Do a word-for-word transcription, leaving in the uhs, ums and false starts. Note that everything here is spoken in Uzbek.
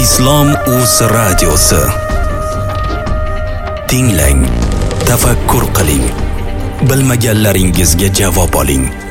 Islom uz radiosi. Tinglang, tafakkur qiling, bilmaganlaringizga javob oling.